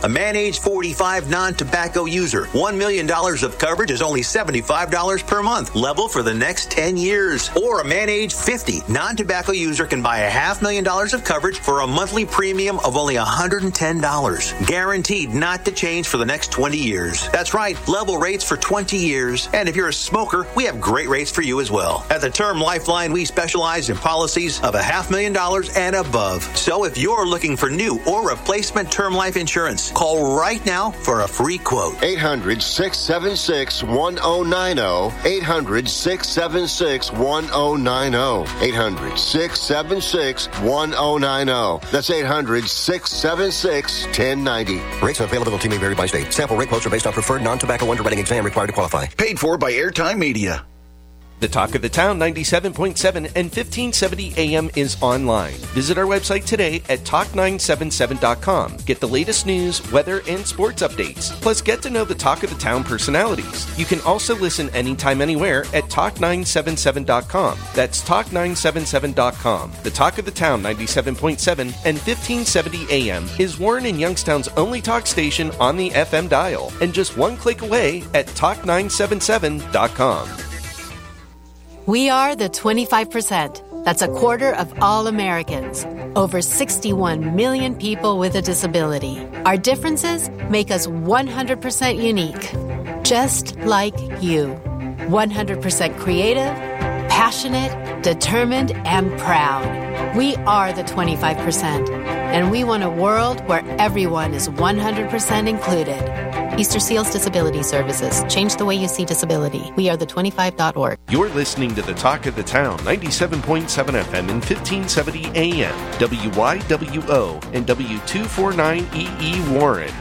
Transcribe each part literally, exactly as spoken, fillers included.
A man age forty-five non-tobacco user. one million dollars of coverage is only seventy-five dollars per month. Level for the next ten years. Or a man age fifty non-tobacco user can buy a half million dollars of coverage for a monthly premium of only one hundred ten dollars. Guaranteed not to change for the next twenty years. That's right, level rates for twenty years. And if you're a smoker, we have great rates for you as well. At the Term Lifeline, we specialize in policies of a half million dollars and above. So if you're looking for new or replacement term life insurance, call right now for a free quote. eight hundred, six seven six, one oh nine oh. eight hundred, six seven six, one oh nine oh. eight hundred, six seven six, one oh nine oh. That's eight hundred, six seven six, one oh nine oh. Rates and availability may vary by state. Sample rate quotes are based on preferred non-tobacco underwriting exam required to qualify. Paid for by Airtime Media. The Talk of the Town ninety-seven point seven and fifteen seventy A M is online. Visit our website today at talk nine seven seven dot com. Get the latest news, weather, and sports updates. Plus, get to know the Talk of the Town personalities. You can also listen anytime, anywhere at talk nine seven seven dot com. That's talk nine seven seven dot com. The Talk of the Town ninety-seven point seven and fifteen seventy A M is Warren and Youngstown's only talk station on the F M dial, and just one click away at talk nine seven seven dot com. We are the twenty-five percent. That's a quarter of all Americans. Over sixty-one million people with a disability. Our differences make us one hundred percent unique. Just like you. one hundred percent creative, passionate, determined, and proud. We are the twenty-five percent. And we want a world where everyone is one hundred percent included. Easter Seals Disability Services. Change the way you see disability. We are the twenty-five dot org. You're listening to the Talk of the Town, ninety-seven point seven F M and fifteen seventy A M, W Y W O and W two forty-nine E E Warren.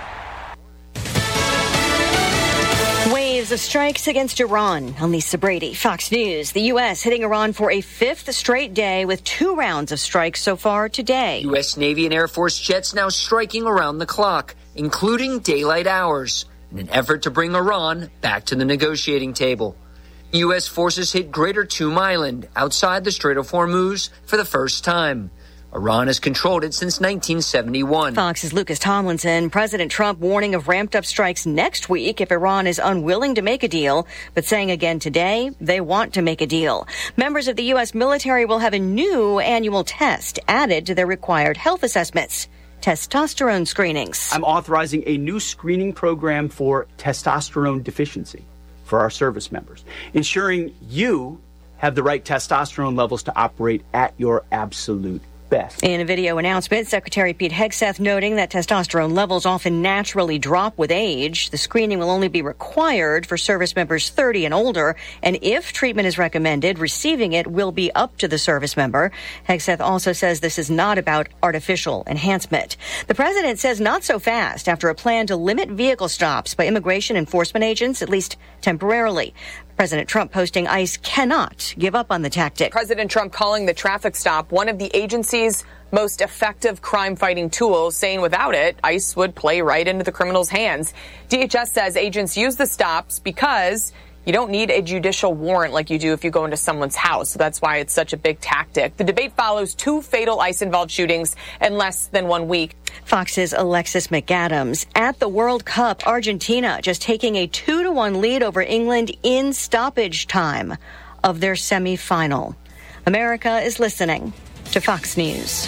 Waves of strikes against Iran. I'm Lisa Brady, Fox News. The U S hitting Iran for a fifth straight day with two rounds of strikes so far today. U S Navy and Air Force jets now striking around the clock, including daylight hours, in an effort to bring Iran back to the negotiating table. U S forces hit Greater Toom Island, outside the Strait of Hormuz, for the first time. Iran has controlled it since nineteen seventy-one. Fox's Lucas Tomlinson. President Trump warning of ramped-up strikes next week if Iran is unwilling to make a deal, but saying again today they want to make a deal. Members of the U S military will have a new annual test added to their required health assessments. Testosterone screenings. I'm authorizing a new screening program for testosterone deficiency for our service members, ensuring you have the right testosterone levels to operate at your absolute best. In a video announcement, Secretary Pete Hegseth noting that testosterone levels often naturally drop with age. The screening will only be required for service members thirty and older, and if treatment is recommended, receiving it will be up to the service member. Hegseth also says this is not about artificial enhancement. The president says not so fast after a plan to limit vehicle stops by immigration enforcement agents, at least temporarily. President Trump posting ICE cannot give up on the tactic. President Trump calling the traffic stop one of the agency's most effective crime-fighting tools, saying without it, ICE would play right into the criminals' hands. D H S says agents use the stops because you don't need a judicial warrant like you do if you go into someone's house. So that's why it's such a big tactic. The debate follows two fatal ICE-involved shootings in less than one week. Fox's Alexis McAdams. At the World Cup, Argentina just taking a two to one lead over England in stoppage time of their semifinal. America is listening to Fox News.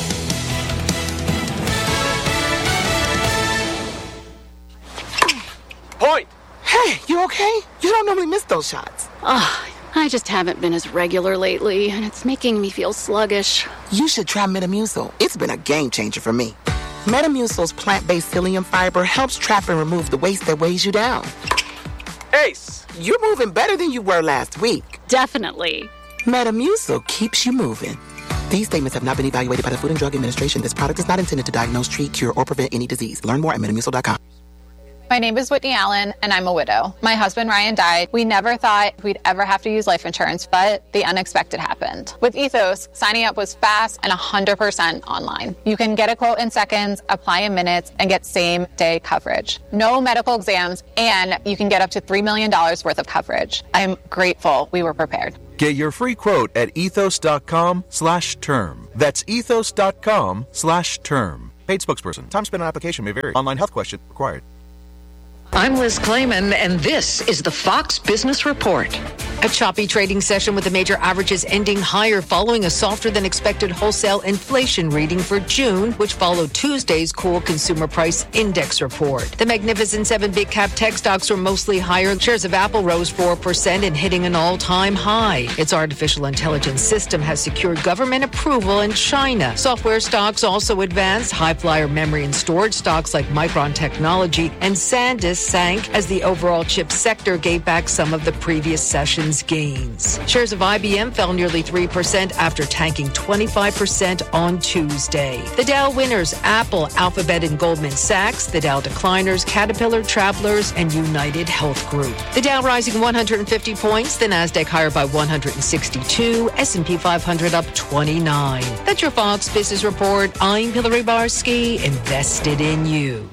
Point! Hey, you okay? You don't normally miss those shots. Oh, I just haven't been as regular lately, and it's making me feel sluggish. You should try Metamucil. It's been a game changer for me. Metamucil's plant-based psyllium fiber helps trap and remove the waste that weighs you down. Ace, you're moving better than you were last week. Definitely. Metamucil keeps you moving. These statements have not been evaluated by the Food and Drug Administration. This product is not intended to diagnose, treat, cure, or prevent any disease. Learn more at metamucil dot com. My name is Whitney Allen, and I'm a widow. My husband, Ryan, died. We never thought we'd ever have to use life insurance, but the unexpected happened. With Ethos, signing up was fast and one hundred percent online. You can get a quote in seconds, apply in minutes, and get same-day coverage. No medical exams, and you can get up to three million dollars worth of coverage. I'm grateful we were prepared. Get your free quote at ethos dot com slash term. That's ethos dot com slash term. Paid spokesperson. Time spent on application may vary. Online health question required. I'm Liz Clayman, and this is the Fox Business Report. A choppy trading session with the major averages ending higher following a softer than expected wholesale inflation reading for June, which followed Tuesday's cool consumer price index report. The Magnificent Seven big cap tech stocks were mostly higher. Shares of Apple rose four percent and hitting an all-time high. Its artificial intelligence system has secured government approval in China. Software stocks also advanced. High flyer memory and storage stocks like Micron Technology and SanDisk sank as the overall chip sector gave back some of the previous session's gains. Shares of I B M fell nearly three percent after tanking twenty-five percent on Tuesday. The Dow winners, Apple, Alphabet, and Goldman Sachs. The Dow decliners, Caterpillar, Travelers, and United Health Group. The Dow rising one hundred fifty points, the Nasdaq higher by one hundred sixty-two, S and P five hundred up twenty-nine. That's your Fox Business Report. I'm Hillary Barsky, invested in you.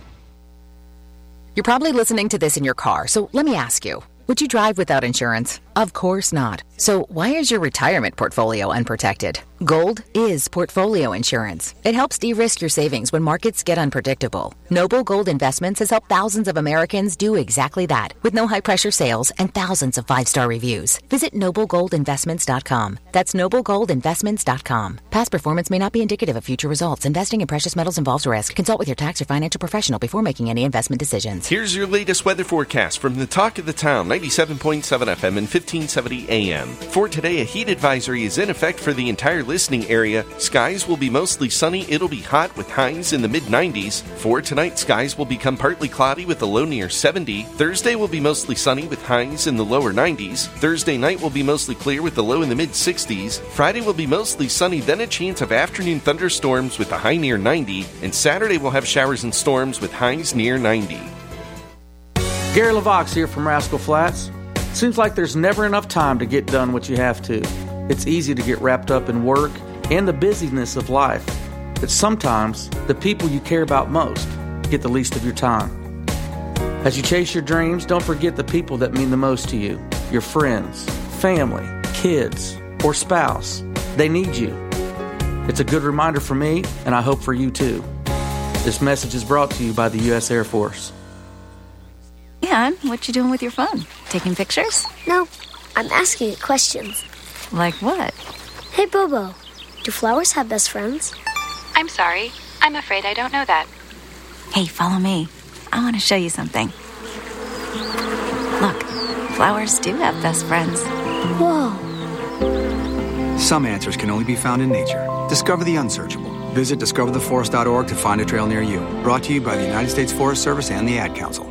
You're probably listening to this in your car, so let me ask you, would you drive without insurance? Of course not. So why is your retirement portfolio unprotected? Gold is portfolio insurance. It helps de-risk your savings when markets get unpredictable. Noble Gold Investments has helped thousands of Americans do exactly that, with no high-pressure sales and thousands of five-star reviews. Visit noble gold investments dot com. That's noble gold investments dot com. Past performance may not be indicative of future results. Investing in precious metals involves risk. Consult with your tax or financial professional before making any investment decisions. Here's your latest weather forecast from the Talk of the Town, ninety-seven point seven F M and fifteen seventy A M. For today, a heat advisory is in effect for the entire listening area. Skies will be mostly sunny. It'll be hot with highs in the mid nineties. For tonight, skies will become partly cloudy with a low near seventy. Thursday will be mostly sunny with highs in the lower nineties. Thursday night will be mostly clear with a low in the mid sixties. Friday will be mostly sunny, then a chance of afternoon thunderstorms with a high near ninety. And Saturday will have showers and storms with highs near ninety. Gary LaVox here from Rascal Flats. Seems like there's never enough time to get done what you have to. It's easy to get wrapped up in work and the busyness of life. But sometimes the people you care about most get the least of your time. As you chase your dreams, don't forget the people that mean the most to you. Your friends, family, kids, or spouse. They need you. It's a good reminder for me, and I hope for you too. This message is brought to you by the U S Air Force. And what you doing with your phone? Taking pictures? No, I'm asking it questions. Like what? Hey, Bobo, do flowers have best friends? I'm sorry. I'm afraid I don't know that. Hey, follow me. I want to show you something. Look, flowers do have best friends. Whoa. Some answers can only be found in nature. Discover the unsearchable. Visit discover the forest dot org to find a trail near you. Brought to you by the United States Forest Service and the Ad Council.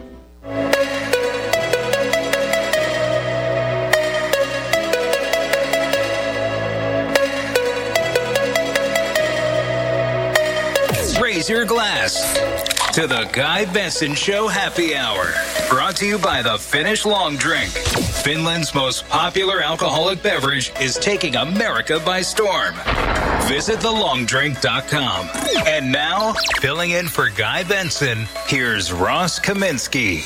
Raise your glass to the Guy Benson Show Happy Hour. Brought to you by the Finnish Long Drink. Finland's most popular alcoholic beverage is taking America by storm. Visit the long drink dot com. And now, filling in for Guy Benson, here's Ross Kaminsky.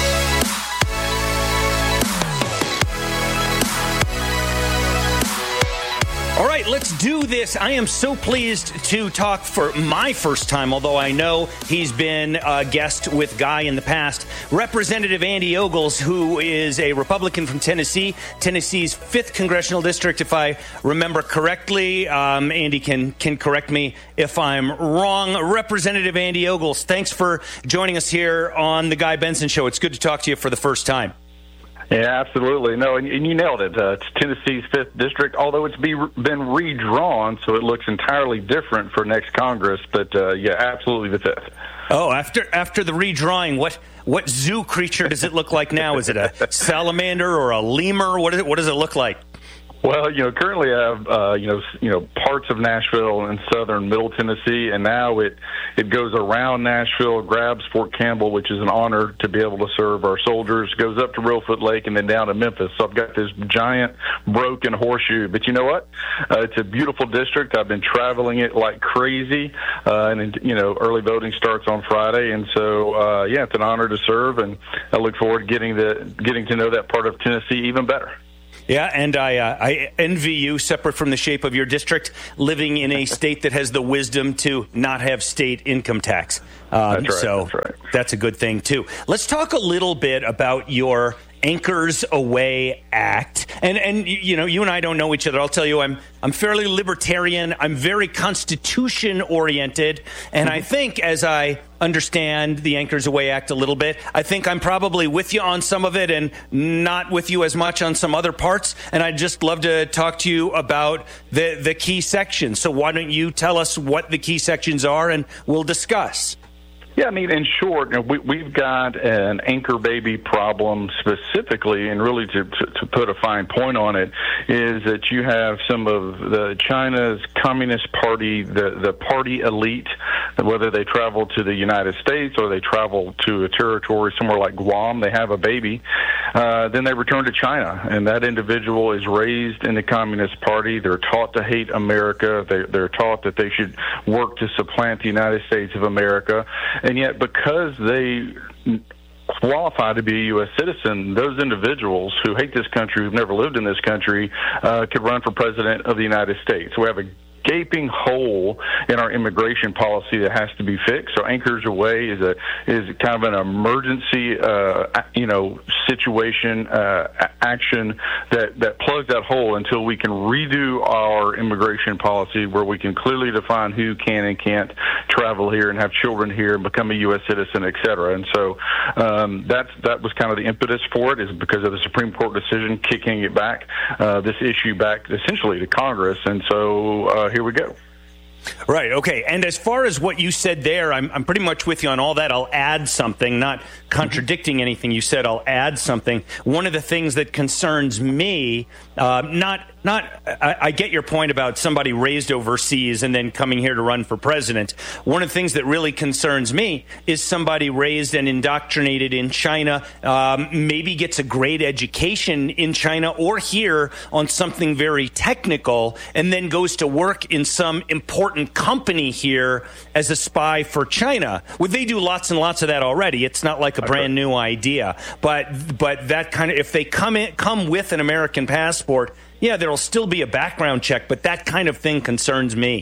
All right, let's do this. I am so pleased to talk for my first time, although I know he's been a guest with Guy in the past. Representative Andy Ogles, who is a Republican from Tennessee, Tennessee's fifth congressional district, if I remember correctly. Um, Andy can, can correct me if I'm wrong. Representative Andy Ogles, thanks for joining us here on the Guy Benson Show. It's good to talk to you for the first time. Yeah, absolutely. No, and, and you nailed it. Uh, it's Tennessee's fifth district, although it's be, been redrawn, so it looks entirely different for next Congress. But, uh, yeah, absolutely the fifth. Oh, after after the redrawing, what what zoo creature does it look like now? Is it a salamander or a lemur? What, is it, what does it look like? Well, you know, currently I have, uh, you know, you know, parts of Nashville and southern Middle Tennessee, and now it, it goes around Nashville, grabs Fort Campbell, which is an honor to be able to serve our soldiers, goes up to Reelfoot Lake, and then down to Memphis. So I've got this giant broken horseshoe. But you know what? Uh, it's a beautiful district. I've been traveling it like crazy, uh, and, you know, early voting starts on Friday. And so, uh, yeah, it's an honor to serve, and I look forward to getting, the, getting to know that part of Tennessee even better. Yeah, and I uh, I envy you, separate from the shape of your district, living in a state that has the wisdom to not have state income tax. Um, that's right, so that's right. That's a good thing, too. Let's talk a little bit about your Anchors Away Act. And, and you know, you and I don't know each other. I'll tell you, I'm I'm fairly libertarian. I'm very Constitution-oriented. And mm-hmm. I think, as I understand the Anchors Away Act a little bit, I think I'm probably with you on some of it and not with you as much on some other parts. And I'd just love to talk to you about the, the key sections. So why don't you tell us what the key sections are, and we'll discuss. Yeah, I mean, in short, you know, we, we've got an anchor baby problem specifically, and really to, to, to put a fine point on it, is that you have some of the China's Communist Party, the, the party elite, whether they travel to the United States or they travel to a territory somewhere like Guam, they have a baby, uh, then they return to China, and that individual is raised in the Communist Party. They're taught to hate America. They, they're taught that they should work to supplant the United States of America. And yet, because they qualify to be a U S citizen, those individuals who hate this country, who've never lived in this country, uh, could run for president of the United States. We have a gaping hole in our immigration policy that has to be fixed. So Anchors Away is a is kind of an emergency, uh, you know, situation uh, action that that plugs that hole until we can redo our immigration policy, where we can clearly define who can and can't travel here and have children here and become a U S citizen, et cetera. And so um, that's that was kind of the impetus for it, is because of the Supreme Court decision kicking it back, uh, this issue back essentially to Congress. And so uh, here we go. Right. Okay. And as far as what you said there, I'm, I'm pretty much with you on all that. I'll add something, not contradicting anything you said. I'll add something. One of the things that concerns me, uh, not not I, I get your point about somebody raised overseas and then coming here to run for president. One of the things that really concerns me is somebody raised and indoctrinated in China, um, maybe gets a great education in China or here on something very technical, and then goes to work in some important company here as a spy for China. Well, they do lots and lots of that already. It's not like a brand new idea, but but that kind of, if they come in, come with an American passport, yeah, there'll still be a background check, but that kind of thing concerns me.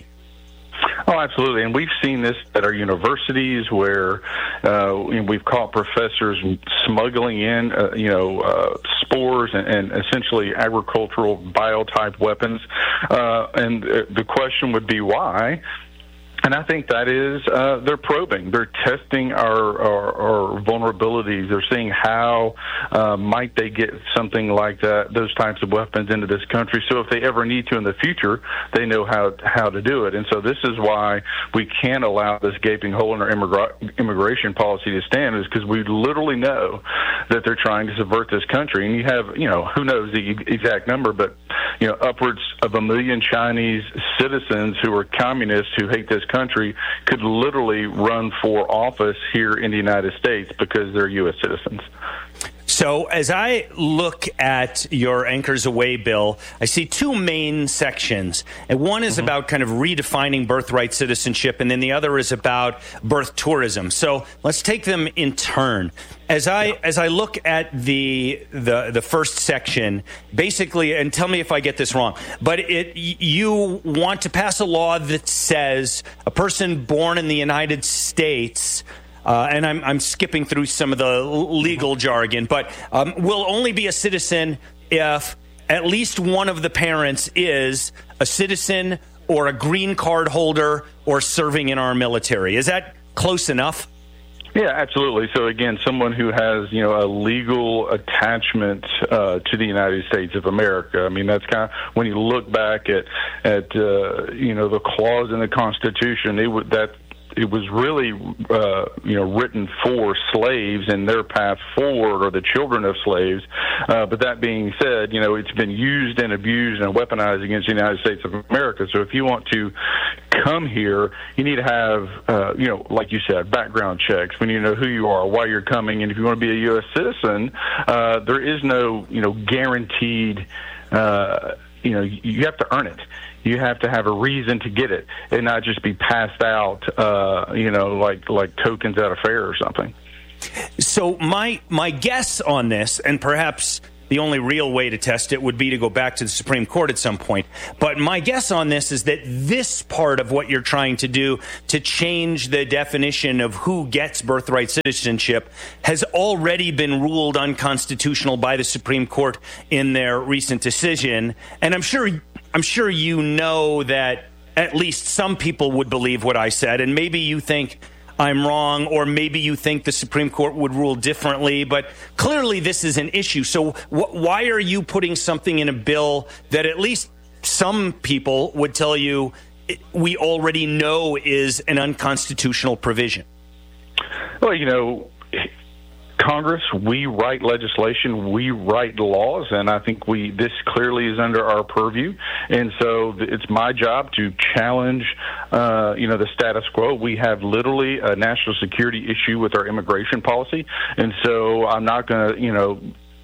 Oh, absolutely. And we've seen this at our universities, where uh, we've caught professors smuggling in, uh, you know, uh, spores and, and essentially agricultural biotype weapons. Uh, and the question would be why? And I think that is, uh, they're probing. They're testing our, our, our vulnerabilities. They're seeing how uh, might they get something like that, those types of weapons into this country. So if they ever need to in the future, they know how how to do it. And so this is why we can't allow this gaping hole in our immigra- immigration policy to stand, is because we literally know that they're trying to subvert this country. And you have, you know, who knows the exact number, but, you know, upwards of a million Chinese citizens who are communists who hate this country could literally run for office here in the United States because they're U S citizens. So as I look at your Anchors Away bill, I see two main sections. And one is mm-hmm. about kind of redefining birthright citizenship, and then the other is about birth tourism. So let's take them in turn. As I yeah. as I look at the the the first section, basically, and tell me if I get this wrong, but it you want to pass a law that says a person born in the United States, Uh, and I'm, I'm skipping through some of the legal jargon, but um, will only be a citizen if at least one of the parents is a citizen or a green card holder or serving in our military. Is that close enough? Yeah, absolutely. So again, someone who has, you know, a legal attachment uh, to the United States of America. I mean, that's kind of, when you look back at at uh, you know, the clause in the Constitution, it would that. It was really, uh, you know, written for slaves and their path forward, or the children of slaves. Uh, but that being said, you know, it's been used and abused and weaponized against the United States of America. So if you want to come here, you need to have, uh, you know, like you said, background checks. We need to know who you are, why you're coming, and if you want to be a U S citizen, uh, there is no, you know, guaranteed. Uh, you know, you have to earn it. You have to have a reason to get it, and not just be passed out, uh, you know, like like tokens at a fair or something. So my my guess on this, and perhaps the only real way to test it would be to go back to the Supreme Court at some point. But my guess on this is that this part of what you're trying to do to change the definition of who gets birthright citizenship has already been ruled unconstitutional by the Supreme Court in their recent decision. And I'm sure, I'm sure you know that at least some people would believe what I said, and maybe you think I'm wrong, or maybe you think the Supreme Court would rule differently, but clearly this is an issue. So wh- why are you putting something in a bill that at least some people would tell you we already know is an unconstitutional provision? Well, you know, Congress, we write legislation, we write laws, and I think we this clearly is under our purview. And so it's my job to challenge, uh, you know, the status quo. We have literally a national security issue with our immigration policy, and so I'm not going to, you know,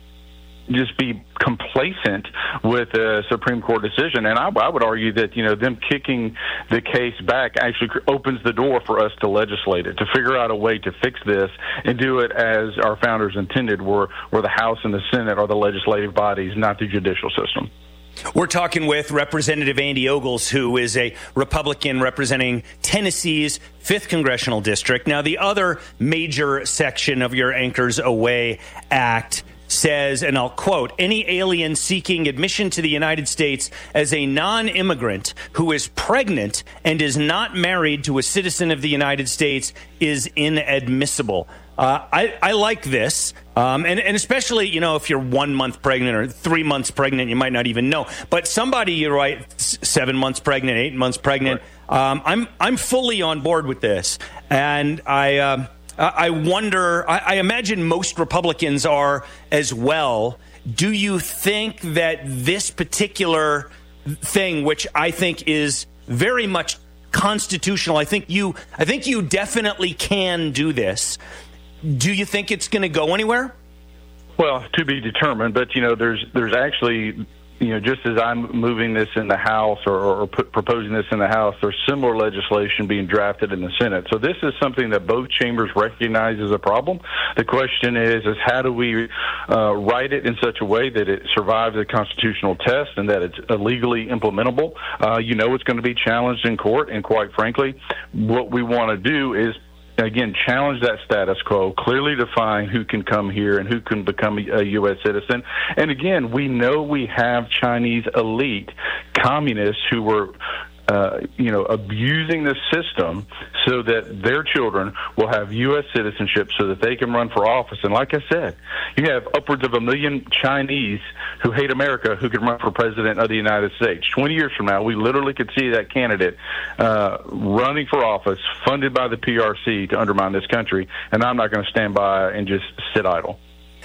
just be complacent with a Supreme Court decision. And I, I would argue that, you know, them kicking the case back actually opens the door for us to legislate it, to figure out a way to fix this and do it as our founders intended, where, where the House and the Senate are the legislative bodies, not the judicial system. We're talking with Representative Andy Ogles, who is a Republican representing Tennessee's fifth Congressional District. Now, the other major section of your Anchors Away Act says, and I'll quote, any alien seeking admission to the United States as a non-immigrant who is pregnant and is not married to a citizen of the United States is inadmissible. Uh, I, I like this, um, and, and especially, you know, if you're one month pregnant or three months pregnant, you might not even know. But somebody, you're right, seven months pregnant, eight months pregnant, um, I'm I'm fully on board with this, and I. Um, I wonder, I imagine most Republicans are as well. Do you think that this particular thing, which I think is very much constitutional, I think you, I think you definitely can do this. Do you think it's going to go anywhere? Well, to be determined, but, you know, there's there's actually, you know, just as I'm moving this in the House or, or put, proposing this in the House, there's similar legislation being drafted in the Senate. So this is something that both chambers recognize as a problem. The question is, is how do we uh, write it in such a way that it survives the constitutional test and that it's legally implementable? Uh, you know it's going to be challenged in court, and quite frankly, what we want to do is, again, challenge that status quo, clearly define who can come here and who can become a U S citizen. And again, we know we have Chinese elite communists who were Uh, you know, abusing the system so that their children will have U S citizenship so that they can run for office. And like I said, you have upwards of a million Chinese who hate America who can run for president of the United States. twenty years from now, we literally could see that candidate uh, running for office, funded by the P R C to undermine this country. And I'm not going to stand by and just sit idle.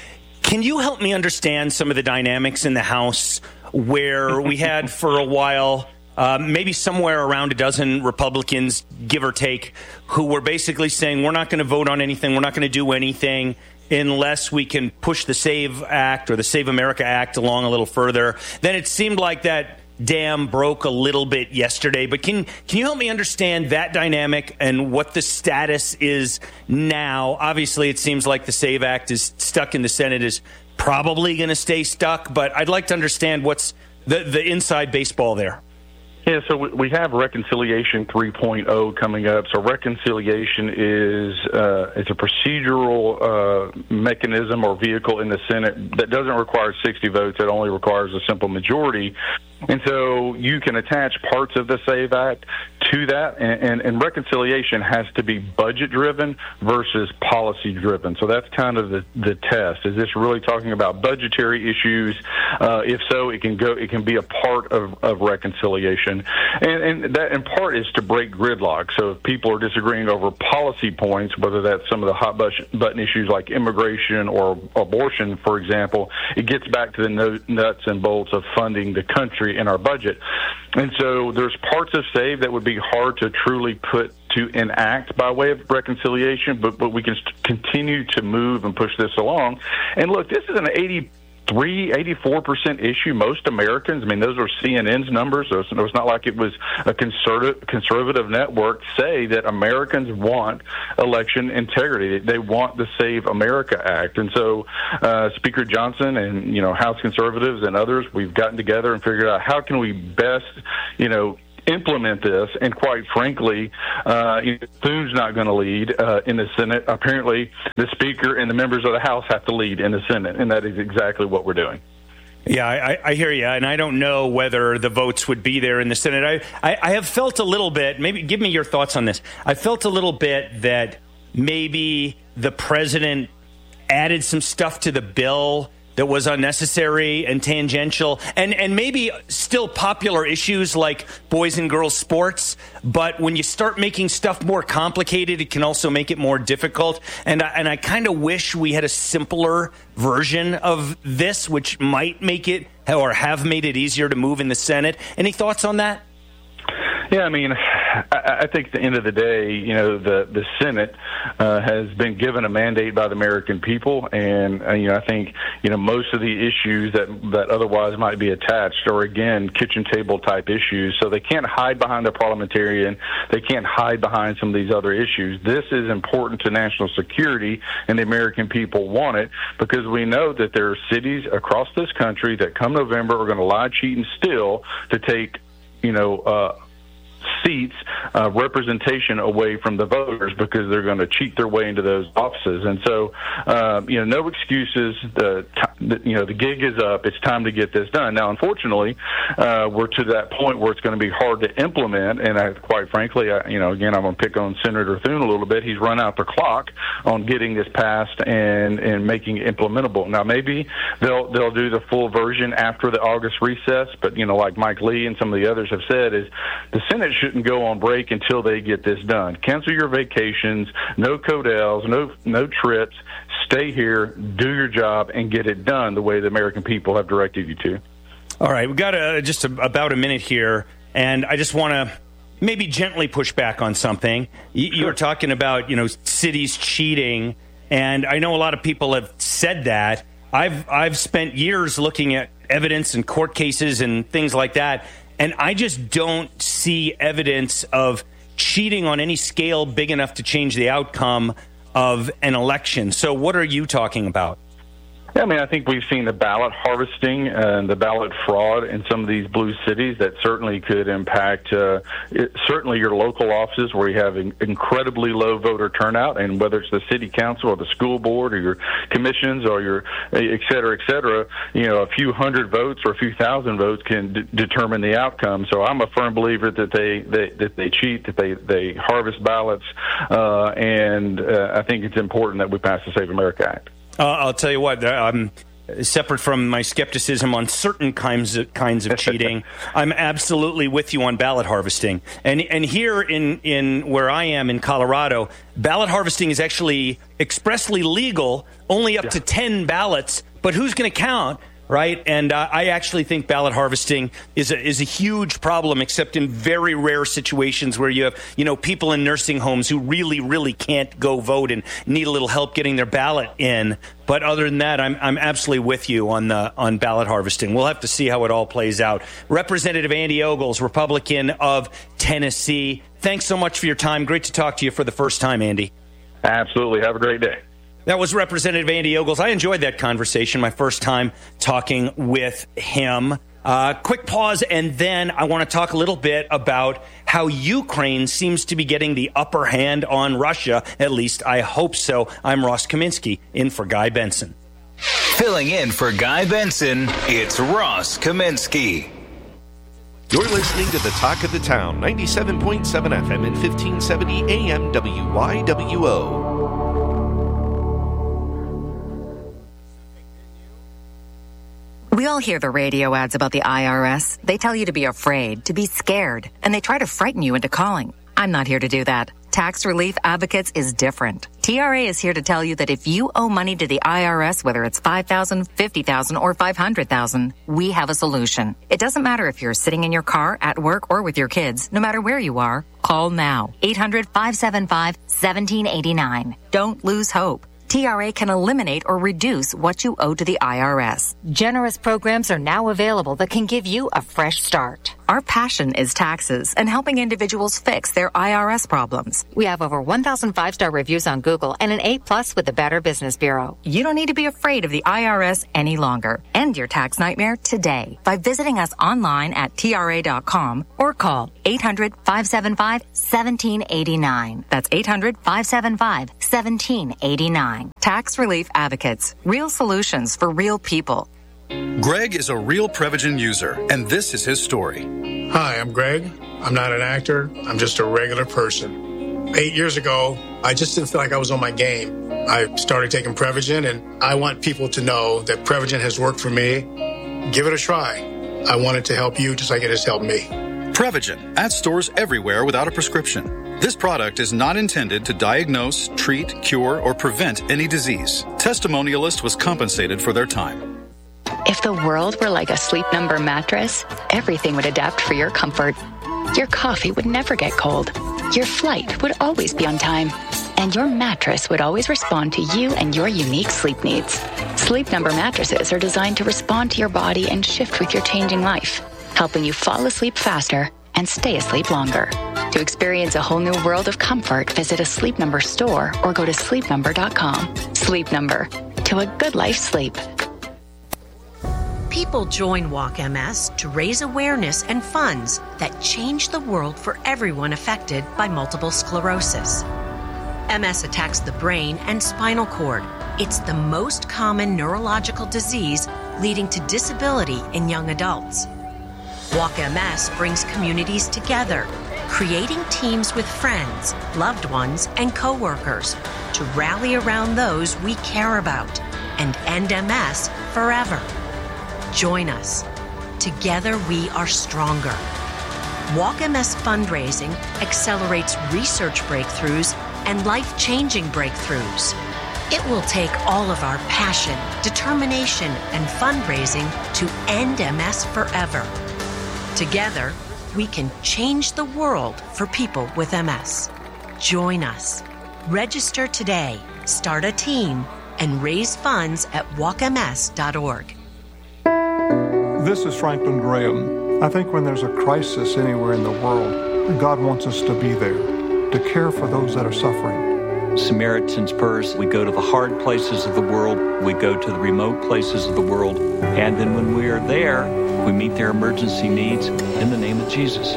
Can you help me understand some of the dynamics in the House where we had for a while Uh, maybe somewhere around a dozen Republicans, give or take, who were basically saying, we're not going to vote on anything, we're not going to do anything unless we can push the SAVE Act or the Save America Act along a little further. Then it seemed like that dam broke a little bit yesterday. But can can you help me understand that dynamic and what the status is now? Obviously, it seems like the SAVE Act is stuck in the Senate, is probably going to stay stuck. But I'd like to understand what's the, the inside baseball there. Yeah, so we have Reconciliation three point oh coming up. So reconciliation is uh, it's a procedural uh, mechanism or vehicle in the Senate that doesn't require sixty votes. It only requires a simple majority. And so you can attach parts of the SAVE Act to that, and, and, and reconciliation has to be budget-driven versus policy-driven. So that's kind of the, the test. Is this really talking about budgetary issues? Uh, if so, it can go. It can be a part of, of reconciliation, and, and that in part is to break gridlock. So if people are disagreeing over policy points, whether that's some of the hot button issues like immigration or abortion, for example, it gets back to the nuts and bolts of funding the country in our budget. And so there's parts of SAVE that would be hard to truly put to enact by way of reconciliation, but, but we can st- continue to move and push this along. And look, this is an eighty three, eighty-four percent issue. Most Americans, I mean, those are C N N's numbers, so it's not like it was a conservative, conservative network, say that Americans want election integrity. They want the Save America Act. And so uh, Speaker Johnson and, you know, House conservatives and others, we've gotten together and figured out how can we best, you know, implement this. And quite frankly, uh, you know, Thune's not going to lead uh, in the Senate. Apparently, the Speaker and the members of the House have to lead in the Senate, and that is exactly what we're doing. Yeah, I, I hear you, and I don't know whether the votes would be there in the Senate. I, I, I have felt a little bit, maybe give me your thoughts on this. I felt a little bit that maybe the president added some stuff to the bill that was unnecessary and tangential, and, and maybe still popular issues like boys and girls sports. But when you start making stuff more complicated, it can also make it more difficult. And I, and I kind of wish we had a simpler version of this, which might make it or have made it easier to move in the Senate. Any thoughts on that? Yeah, I mean, I, I think at the end of the day, you know, the, the Senate uh, has been given a mandate by the American people, and, uh, you know, I think, you know, most of the issues that, that otherwise might be attached are, again, kitchen table type issues, so they can't hide behind a parliamentarian. They can't hide behind some of these other issues. This is important to national security, and the American people want it because we know that there are cities across this country that come November are going to lie, cheat, and steal to take, you know, uh, seats, uh, representation away from the voters because they're going to cheat their way into those offices. And so, uh, you know, no excuses. The, the you know the gig is up. It's time to get this done. Now, unfortunately, uh, we're to that point where it's going to be hard to implement. And I, quite frankly, I, you know, again, I'm going to pick on Senator Thune a little bit. He's run out the clock on getting this passed and and making it implementable. Now, maybe they'll they'll do the full version after the August recess. But you know, like Mike Lee and some of the others have said, is the Senate shouldn't go on break until they get this done. Cancel your vacations, no Codels, no no trips. Stay here, do your job, and get it done the way the American people have directed you to. All right, we've got a, just a, about a minute here, and I just want to maybe gently push back on something. You, you were talking about, you know, cities cheating, and I know a lot of people have said that. I've I've spent years looking at evidence and court cases and things like that, and I just don't see evidence of cheating on any scale big enough to change the outcome of an election. So what are you talking about? Yeah, I mean, I think we've seen the ballot harvesting and the ballot fraud in some of these blue cities that certainly could impact uh, it, certainly your local offices where you have in, incredibly low voter turnout, and whether it's the city council or the school board or your commissions or your et cetera, et cetera, you know, a few hundred votes or a few thousand votes can d- determine the outcome. So I'm a firm believer that they, they that they cheat, that they, they harvest ballots, uh, and uh, I think it's important that we pass the Save America Act. Uh, I'll tell you what, I'm separate from my skepticism on certain kinds of kinds of cheating. I'm absolutely with you on ballot harvesting. And and here in, in where I am in Colorado, ballot harvesting is actually expressly legal, only up yeah. to ten ballots. But who's going to count? Right. And uh, I actually think ballot harvesting is a, is a huge problem, except in very rare situations where you have, you know, people in nursing homes who really, really can't go vote and need a little help getting their ballot in. But other than that, I'm I'm absolutely with you on the on ballot harvesting. We'll have to see how it all plays out. Representative Andy Ogles, Republican of Tennessee. Thanks so much for your time. Great to talk to you for the first time, Andy. Absolutely. Have a great day. That was Representative Andy Ogles. I enjoyed that conversation, my first time talking with him. Uh, quick pause, and then I want to talk a little bit about how Ukraine seems to be getting the upper hand on Russia. At least I hope so. I'm Ross Kaminsky, in for Guy Benson. Filling in for Guy Benson, it's Ross Kaminsky. You're listening to the Talk of the Town, ninety-seven point seven F M and fifteen seventy A M W Y W O. We all hear the radio ads about the I R S. They tell you to be afraid, to be scared, and they try to frighten you into calling. I'm not here to do that. Tax Relief Advocates is different. T R A is here to tell you that if you owe money to the I R S, whether it's five thousand dollars, fifty thousand dollars, or five hundred thousand dollars, we have a solution. It doesn't matter if you're sitting in your car, at work, or with your kids. No matter where you are, call now. eight hundred, five seven five, one seven eight nine. Don't lose hope. T R A can eliminate or reduce what you owe to the I R S. Generous programs are now available that can give you a fresh start. Our passion is taxes and helping individuals fix their I R S problems. We have over one thousand five-star reviews on Google and an A plus with the Better Business Bureau. You don't need to be afraid of the I R S any longer. End your tax nightmare today by visiting us online at T R A dot com or call eight hundred, five seven five, one seven eight nine. That's eight hundred, five seven five, one seven eight nine. Tax Relief Advocates. Real solutions for real people. Greg is a real Prevagen user, and this is his story. Hi, I'm Greg. I'm not an actor. I'm just a regular person. Eight years ago, I just didn't feel like I was on my game. I started taking Prevagen, and I want people to know that Prevagen has worked for me. Give it a try. I want it to help you just like it has helped me. Prevagen, at stores everywhere without a prescription. This product is not intended to diagnose, treat, cure, or prevent any disease. Testimonialist was compensated for their time. If the world were like a Sleep Number mattress, everything would adapt for your comfort. Your coffee would never get cold. Your flight would always be on time. And your mattress would always respond to you and your unique sleep needs. Sleep Number mattresses are designed to respond to your body and shift with your changing life, helping you fall asleep faster and stay asleep longer. To experience a whole new world of comfort, visit a Sleep Number store or go to sleep number dot com. Sleep Number. To a good life sleep. People join Walk M S to raise awareness and funds that change the world for everyone affected by multiple sclerosis. M S attacks the brain and spinal cord. It's the most common neurological disease leading to disability in young adults. Walk M S brings communities together, creating teams with friends, loved ones, and coworkers to rally around those we care about and end M S forever. Join us. Together we are stronger. Walk M S fundraising accelerates research breakthroughs and life-changing breakthroughs. It will take all of our passion, determination, and fundraising to end M S forever. Together, we can change the world for people with M S. Join us. Register today, start a team, and raise funds at walk m s dot org. This is Franklin Graham. I think when there's a crisis anywhere in the world, God wants us to be there, to care for those that are suffering. Samaritan's Purse, we go to the hard places of the world, we go to the remote places of the world, and then when we are there, we meet their emergency needs in the name of Jesus.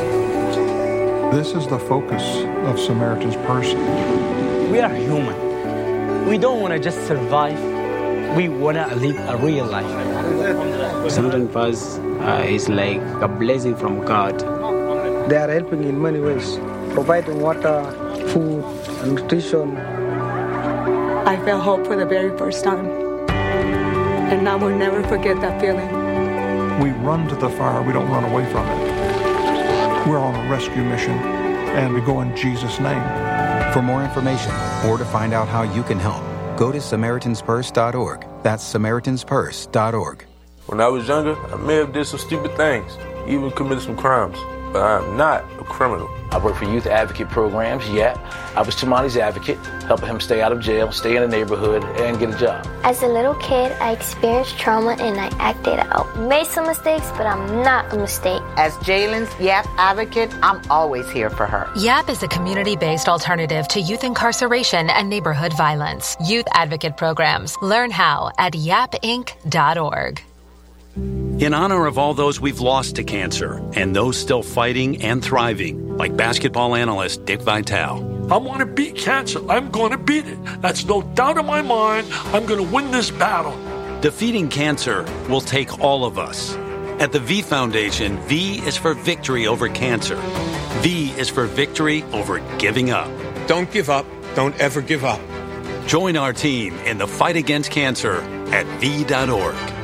This is the focus of Samaritan's Purse. We are human. We don't want to just survive. We want to live a real life. Samaritan's Purse uh, is like a blessing from God. They are helping in many ways, providing water, food, and nutrition. I felt hope for the very first time. And I will never forget that feeling. We run to the fire, we don't run away from it. We're on a rescue mission, and we go in Jesus' name. For more information or to find out how you can help, go to Samaritans Purse dot org. That's Samaritans Purse dot org. When I was younger, I may have did some stupid things, even committed some crimes, but I'm not a criminal. I work for youth advocate programs, yeah. I was Tamani's advocate, helping him stay out of jail, stay in the neighborhood, and get a job. As a little kid, I experienced trauma and I acted out. Made some mistakes, but I'm not a mistake. As Jalen's YAP advocate, I'm always here for her. YAP is a community-based alternative to youth incarceration and neighborhood violence. Youth advocate programs. Learn how at yap inc dot org. In honor of all those we've lost to cancer and those still fighting and thriving, like basketball analyst Dick Vitale. I want to beat cancer. I'm going to beat it. That's no doubt in my mind. I'm going to win this battle. Defeating cancer will take all of us. At the V Foundation, V is for victory over cancer. V is for victory over giving up. Don't give up. Don't ever give up. Join our team in the fight against cancer at V dot org.